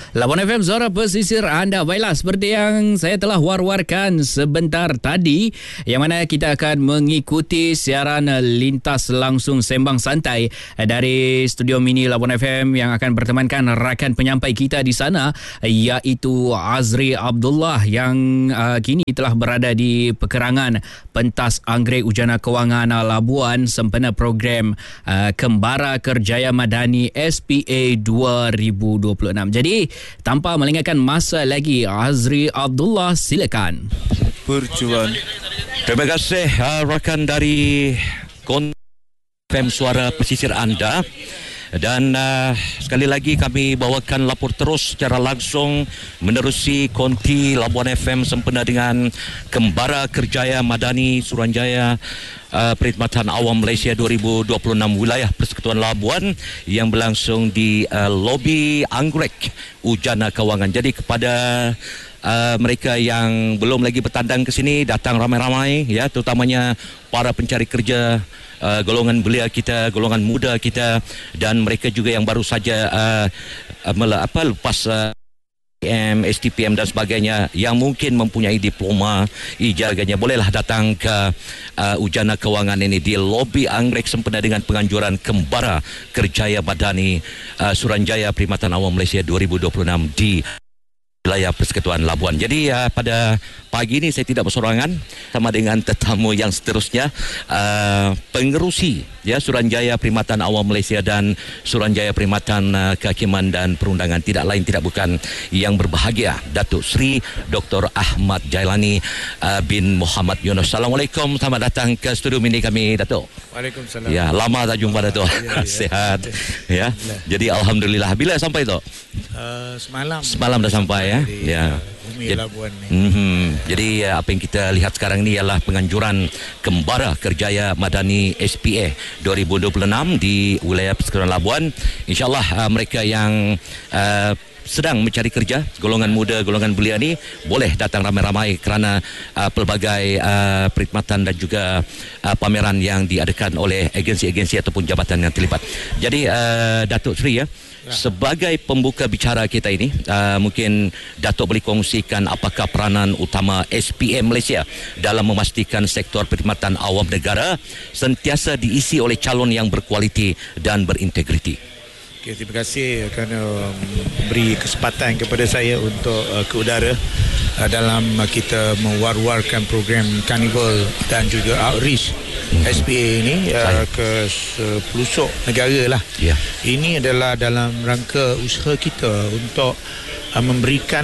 Labuan FM, suara pesisir anda. Baiklah, seperti yang saya telah war-warkan sebentar tadi, yang mana kita akan mengikuti siaran lintas langsung sembang santai dari studio mini Labuan FM yang akan bertemankan rakan penyampai kita di sana, iaitu Azri Abdullah yang kini telah berada di Pekerangan Pentas Anggrek Ujana Kewangan Labuan sempena program Kembara Kerjaya Madani SPA 2026. Jadi tanpa melengahkan masa lagi, Azri Abdullah, silakan. Perjuangan. Terima kasih rakan dari FM Suara Pesisir anda. Dan sekali lagi kami bawakan lapor terus secara langsung menerusi konti Labuan FM sempena dengan Kembara Kerjaya Madani Suruhanjaya Perkhidmatan Awam Malaysia 2026 wilayah Persekutuan Labuan yang berlangsung di lobi Anggrek Ujana Kewangan. Jadi kepada mereka yang belum lagi bertandang ke sini, datang ramai-ramai ya, terutamanya para pencari kerja, golongan belia kita, golongan muda kita, dan mereka juga yang baru saja lepas STPM dan sebagainya, yang mungkin mempunyai diploma ijazahnya, bolehlah datang ke Ujana Kewangan ini di lobi Anggrek sempena dengan penganjuran Kembara Kerjaya Madani Suruhanjaya Perkhidmatan Awam Malaysia 2026 di wilayah Persekutuan Labuan. Jadi pada pagi ini saya tidak bersorangan, sama dengan tetamu yang seterusnya, pengerusi ya Suruhanjaya Perkhidmatan Awam Malaysia dan Suruhanjaya Perkhidmatan Kehakiman dan Perundangan, tidak lain tidak bukan yang berbahagia Datuk Seri Dr. Ahmad Jailani bin Muhammad Yunus. Assalamualaikum, selamat datang ke studio mini kami, Datuk. Waalaikumsalam. Ya, lama tak jumpa Datuk. Sehat. Ya. Jadi alhamdulillah. Bila sampai tu? Semalam dah sampai ya. Ya. Bumi Labuan ni. Jadi apa yang kita lihat sekarang ni ialah penganjuran Kembara Kerjaya Madani SPA 2026 di wilayah Persekutuan Labuan. InsyaAllah mereka yang sedang mencari kerja, golongan muda, golongan belia ni boleh datang ramai-ramai kerana pelbagai perkhidmatan dan juga pameran yang diadakan oleh agensi-agensi ataupun jabatan yang terlibat. Jadi Datuk Seri ya, sebagai pembuka bicara kita ini, mungkin Datuk boleh kongsikan apakah peranan utama SPM Malaysia dalam memastikan sektor perkhidmatan awam negara sentiasa diisi oleh calon yang berkualiti dan berintegriti. Okay, terima kasih kerana beri kesempatan kepada saya untuk ke udara dalam kita mewar-warkan program Carnival dan juga outreach SPA ini ke sepelosok negara lah. Ini adalah dalam rangka usaha kita untuk memberikan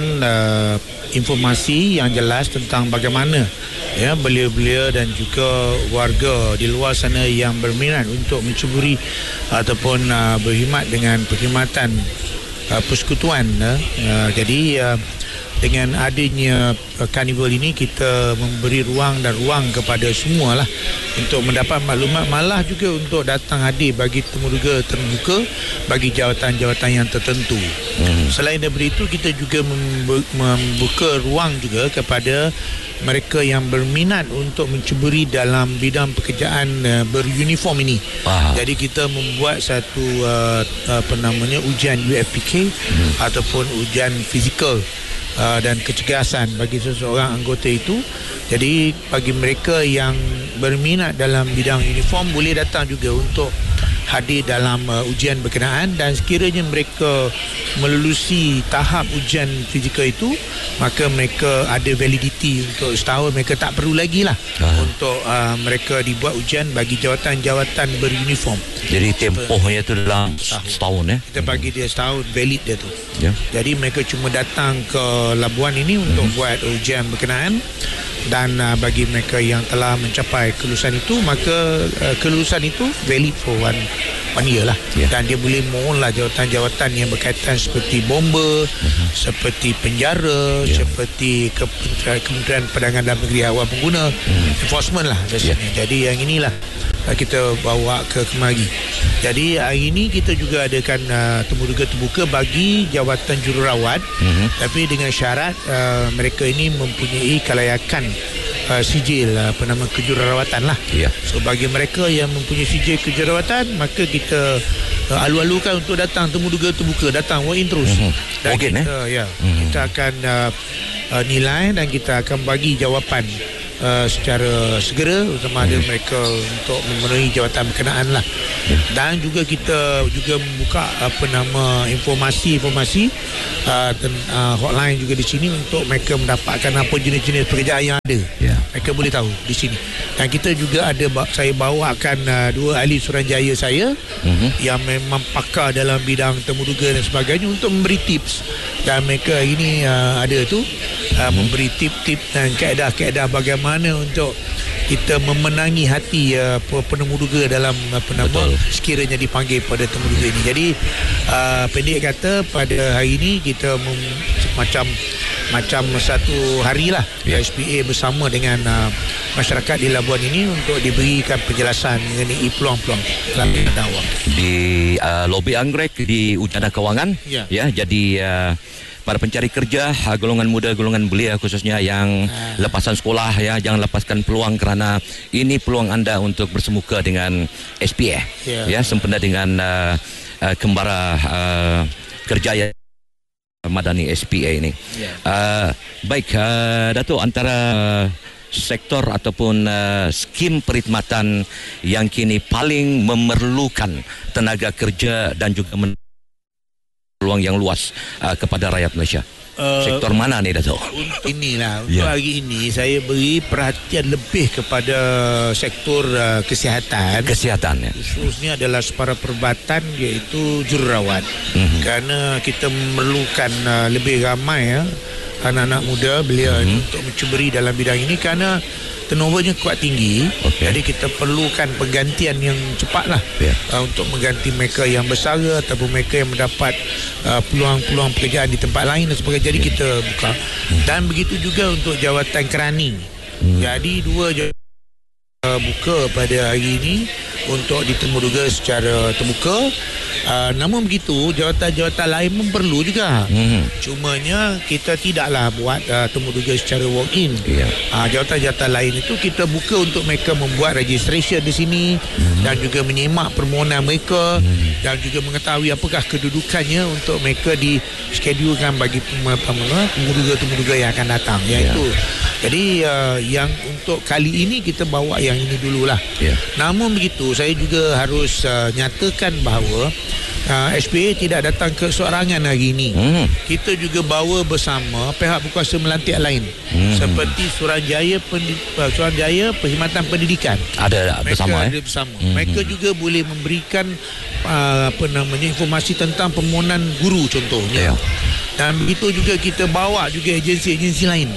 informasi yang jelas tentang bagaimana ya belia-belia dan juga warga di luar sana yang berminat untuk menceburi ataupun berkhidmat dengan perkhidmatan persekutuan. Jadi dengan adanya karnival ini, kita memberi ruang kepada semua lah untuk mendapat maklumat, malah juga untuk datang hadir bagi temuruga terbuka bagi jawatan-jawatan yang tertentu. Selain daripada itu, kita juga membuka ruang juga kepada mereka yang berminat untuk menceburi dalam bidang pekerjaan beruniform ini. Jadi kita membuat satu ujian UFPK ataupun ujian fizikal dan kecergasan bagi seseorang anggota itu. Jadi bagi mereka yang berminat dalam bidang uniform, boleh datang juga untuk hadir dalam ujian berkenaan, dan sekiranya mereka melulusi tahap ujian fizikal itu, maka mereka ada validiti untuk setahun. Mereka tak perlu lagi lah untuk mereka dibuat ujian bagi jawatan-jawatan beruniform. Jadi tempohnya tu dalam setahun ya. Kita bagi dia setahun valid dia tu. Jadi mereka cuma datang ke Labuan ini untuk buat ujian berkenaan, dan bagi mereka yang telah mencapai kelulusan itu, maka kelulusan itu valid for one year lah. Dan dia boleh mohon lah jawatan-jawatan yang berkaitan seperti bomba, seperti penjara, seperti Kementerian Perdagangan Dalam Negeri Awal Pengguna, enforcement lah biasanya. Jadi yang inilah kita bawa ke kemari. Jadi hari ini kita juga adakan temuruga terbuka bagi jawatan jururawat, tapi dengan syarat mereka ini mempunyai kelayakan sijil kejururawatan lah. So bagi mereka yang mempunyai sijil kejururawatan, maka kita alu-alu kan untuk datang, temu duga terbuka, datang walk in terus. Dan kita akan nilai dan kita akan bagi jawapan secara segera sama ada mereka untuk memenuhi jawatan berkenaan lah. Dan juga kita juga membuka informasi hotline juga di sini untuk mereka mendapatkan apa jenis-jenis pekerjaan yang ada. Mereka boleh tahu di sini. Dan kita juga ada, saya bawakan 2 ahli Suruhanjaya saya yang memang pakar dalam bidang temuduga dan sebagainya untuk memberi tips. Dan mereka ini ada tu memberi tip-tip dan kaedah-kaedah bagaimana untuk kita memenangi hati penemuduga dalam sekiranya dipanggil pada temuduga ini. Jadi pendek kata, pada hari ini kita macam satu harilah SPA bersama dengan masyarakat di Labuan ini untuk diberikan penjelasan mengenai peluang-peluang dakwah di lobi anggrek di Ujana Kewangan. Jadi para pencari kerja, golongan muda, golongan belia khususnya yang lepasan sekolah, jangan lepaskan peluang kerana ini peluang anda untuk bersemuka dengan SPA. Sempena dengan kembara kerja yang Madani SPA ini. Baik, Dato', antara sektor ataupun skim perkhidmatan yang kini paling memerlukan tenaga kerja dan juga peluang yang luas kepada rakyat Malaysia, sektor mana ni, Dato'? Untuk inilah, untuk hari ini saya beri perhatian lebih kepada sektor kesihatan. Khususnya adalah separa perubatan, iaitu jururawat. Kerana kita memerlukan lebih ramai anak-anak muda belia untuk mencuburi dalam bidang ini kerana turnovernya kuat tinggi. Jadi kita perlukan penggantian yang cepatlah untuk mengganti mereka yang bersara ataupun mereka yang mendapat peluang-peluang pekerjaan di tempat lain dan sebagainya. Jadi kita buka. Dan begitu juga untuk jawatan kerani. Jadi 2 jawatan buka pada hari ini untuk ditemuduga secara terbuka. Namun begitu, jawatan-jawatan lain pun perlu juga. Cumanya kita tidaklah buat temuduga secara walk-in. Jawatan-jawatan lain itu kita buka untuk mereka membuat registration di sini dan juga menyemak permohonan mereka dan juga mengetahui apakah kedudukannya untuk mereka diskedulkan bagi temuduga yang akan datang. Iaitu jadi yang untuk kali ini kita bawa yang ini dululah. Namun begitu, saya juga harus nyatakan bahawa SPA tidak datang keseorangan hari ini. Kita juga bawa bersama pihak berkuasa melantik lain seperti Suruhanjaya Perkhidmatan Pendidikan. Ada bersama. Mereka juga boleh memberikan informasi tentang permohonan guru contohnya. Dan begitu juga kita bawa juga agensi-agensi lain.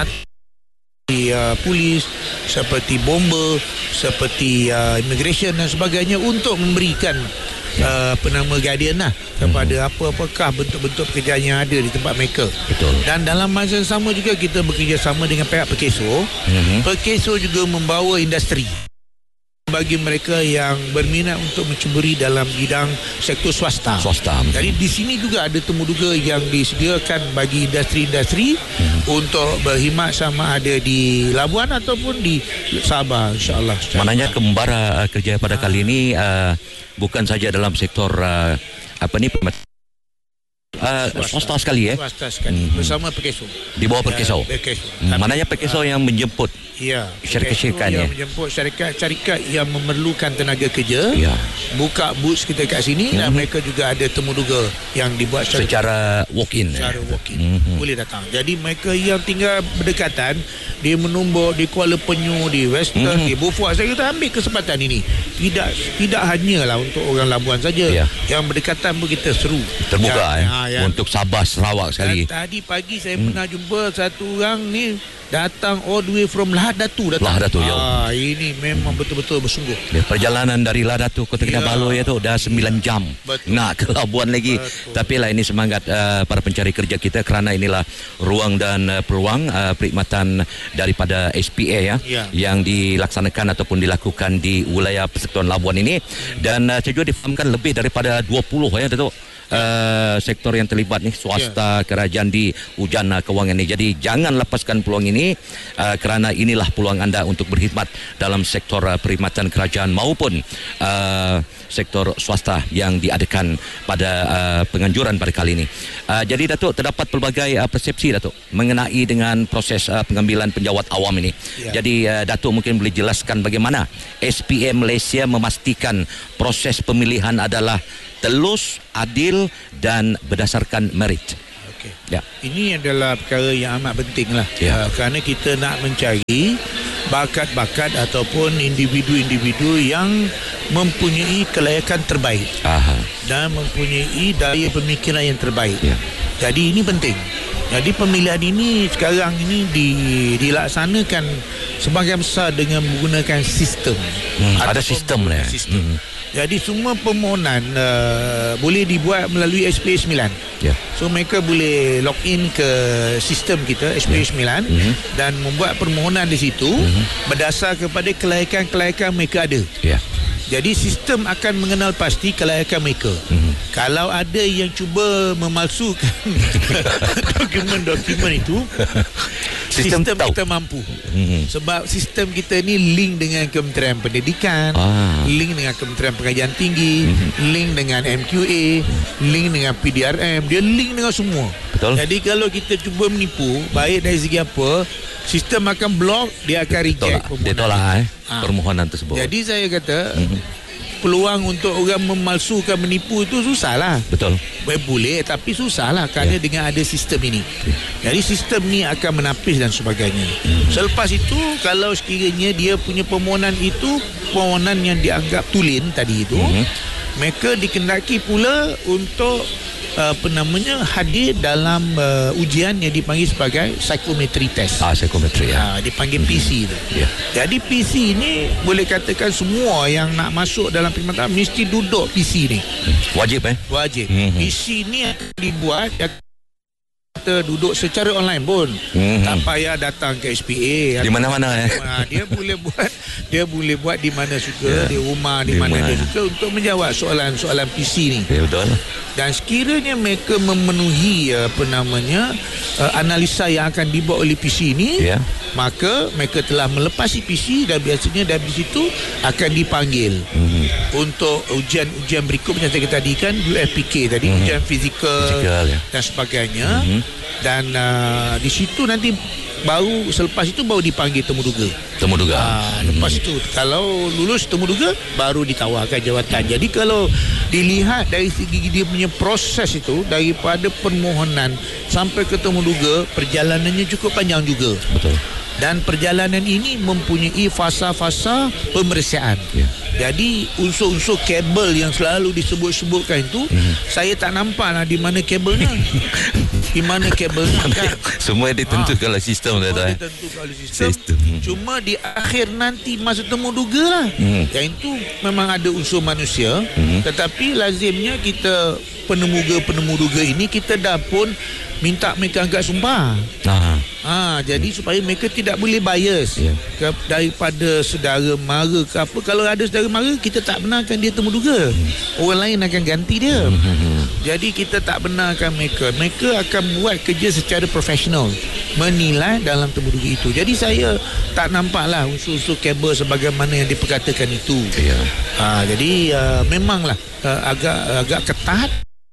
Polis, seperti bomba, seperti immigration dan sebagainya untuk memberikan guardian lah kepada apakah bentuk-bentuk pekerjaan yang ada di tempat mereka. Dan dalam masa yang sama juga kita bekerjasama dengan pihak Perkeso. Perkeso juga membawa industri bagi mereka yang berminat untuk mencuburi dalam bidang sektor swasta. Jadi di sini juga ada temuduga yang disediakan bagi industri-industri untuk berkhidmat sama ada di Labuan ataupun di Sabah, insya-Allah. Maknanya kembara kerja pada kali ini bukan saja dalam sektor swasta sekali swasta sekali bersama Perkeso. Di bawah Perkeso. Maknanya Perkeso yang menjemput syarikat-syarikat yang menjemput syarikat yang memerlukan tenaga kerja. Buka booth kita kat sini dan mereka juga ada temuduga yang dibuat secara walk-in. Boleh datang. Jadi mereka yang tinggal berdekatan di Menumbuk, di Kuala Penyu, di Western, di Beaufort, saya kata ambil kesempatan ini. Tidak hanyalah untuk orang Labuan saja. Yang berdekatan pun kita seru. Terbuka untuk Sabah, Sarawak sekali. Tadi pagi saya pernah jumpa satu orang ni datang all the way from Lahad Datu. Ini memang betul-betul bersungguh. Perjalanan dari Lahad Datu Kota Kinabalu itu dah 9 jam. Nak ke Labuan lagi. Tapi lah ini semangat para pencari kerja kita kerana inilah ruang dan peluang perkhidmatan daripada SPA yang dilaksanakan ataupun dilakukan di wilayah Persekutuan Labuan ini. Dan saya juga difahamkan lebih daripada 20 Dato'. sektor yang terlibat ni, swasta, kerajaan di ujian kewangan ni. Jadi jangan lepaskan peluang ini kerana inilah peluang anda untuk berkhidmat dalam sektor perkhidmatan kerajaan maupun sektor swasta yang diadakan pada penganjuran pada kali ini. Jadi Datuk, terdapat pelbagai persepsi Datuk mengenai dengan proses pengambilan penjawat awam ini. Jadi Datuk mungkin boleh jelaskan bagaimana SPM Malaysia memastikan proses pemilihan adalah telus, adil dan berdasarkan merit. Okay. Ya. Ini adalah perkara yang amat penting lah. Kerana kita nak mencari bakat-bakat ataupun individu-individu yang mempunyai kelayakan terbaik. Dan mempunyai daya pemikiran yang terbaik. Jadi ini penting. Jadi pemilihan ini sekarang ini dilaksanakan sebahagian besar dengan menggunakan sistem. Ada sistem lah. Jadi semua permohonan boleh dibuat melalui SPA 9. So mereka boleh log in ke sistem kita SPA 9 dan membuat permohonan di situ berdasar kepada kelayakan-kelayakan mereka ada. Jadi sistem akan mengenal pasti kelayakan mereka. Kalau ada yang cuba memalsukan dokumen-dokumen itu, sistem kita mampu. Sebab sistem kita ni link dengan Kementerian Pendidikan, link dengan Kementerian Pengajian Tinggi, link dengan MQA, link dengan PDRM, dia link dengan semua. Betul. Jadi kalau kita cuba menipu, baik dari segi apa, sistem akan block, dia akan reject permohonan. Dia tolak permohonan tersebut. Jadi saya kata peluang untuk orang memalsukan, menipu itu susah lah. Betul. Boleh tapi susah lah kerana dengan ada sistem ini. Jadi sistem ni akan menapis dan sebagainya. Selepas itu kalau sekiranya dia punya permohonan itu permohonan yang dianggap tulen tadi itu, mereka dikendaki pula untuk hadir dalam ujian yang dipanggil sebagai psychometry test. Psychometry dipanggil PC tu. Jadi PC ni boleh katakan semua yang nak masuk dalam perkhidmatan mesti duduk PC ni. Wajib Wajib. PC ni akan dibuat kita duduk secara online pun. Tak payah datang ke SPA di mana-mana dia boleh buat di mana suka, di rumah di mana dia suka untuk menjawab soalan-soalan PC ni. Betul. Dan sekiranya mereka memenuhi analisa yang akan dibuat oleh PC ni, maka mereka telah melepasi PC dan biasanya dari situ akan dipanggil untuk ujian berikut macam saya tadi kan, UFPK tadi, ujian fizikal dan sebagainya. Dan di situ nanti selepas itu baru dipanggil temuduga. Lepas itu kalau lulus temuduga baru ditawarkan jawatan. Jadi kalau dilihat dari segi dia punya proses itu, daripada permohonan sampai ke temuduga, perjalanannya cukup panjang juga. Betul. Dan perjalanan ini mempunyai fasa-fasa pemeriksaan. Jadi unsur-unsur kabel yang selalu disebut-sebutkan itu, saya tak nampak lah di mana kabelnya. Di mana kabelnya kan. Semua ditentukan oleh sistem. Semua ditentukan oleh sistem. Cuma di akhir nanti masa temuduga lah. Yang itu memang ada unsur manusia. Tetapi lazimnya kita penemuduga ini kita dah pun minta mereka angkat sumpah. Jadi supaya mereka tidak boleh bias daripada saudara mara ke apa. Kalau ada saudara mara, kita tak benarkan dia temuduga. Orang lain akan ganti dia. Jadi kita tak benarkan mereka. Mereka akan buat kerja secara profesional, menilai dalam temuduga itu. Jadi saya tak nampaklah unsur-unsur kabel sebagaimana yang diperkatakan itu. Jadi memanglah agak ketat,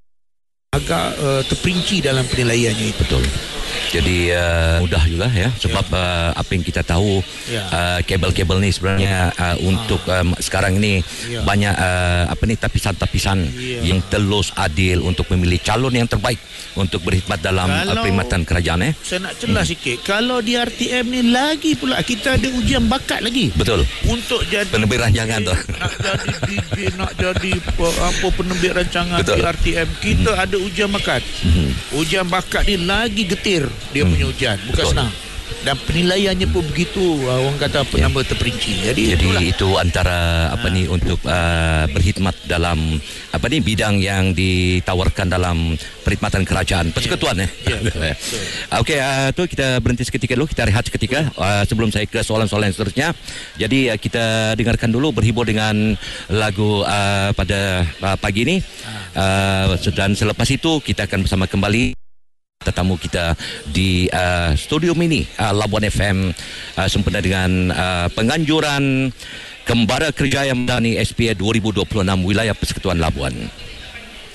agak terperinci dalam penilaiannya itu. Betul. Jadi mudah juga sebab apa yang kita tahu kabel-kabel ni sebenarnya untuk sekarang ini banyak tapisan-tapisan yang telus, adil untuk memilih calon yang terbaik untuk berkhidmat dalam perkhidmatan kerajaan. Saya nak celah sikit. Kalau di RTM ni lagi pula kita ada ujian bakat lagi. Betul. Untuk jadi penerbit rancangan tu. Nak jadi DJ, nak jadi penerbit rancangan. Betul. Di RTM kita ada ujian bakat. Ujian bakat ni lagi getir dia punya ujian. Bukan senang. dan penilaiannya pun begitu orang kata nama terperinci. Jadi itu antara untuk berkhidmat dalam bidang yang ditawarkan dalam perkhidmatan kerajaan persekutuan Okey, tu kita berhenti seketika dulu, kita rehat seketika sebelum saya ke soalan-soalan yang seterusnya. Jadi kita dengarkan dulu, berhibur dengan lagu pada pagi ini dan selepas itu kita akan bersama kembali tetamu kita di studio mini Labuan FM sempena dengan penganjuran Kembara Kerjaya Madani SPA 2026 wilayah Persekutuan Labuan.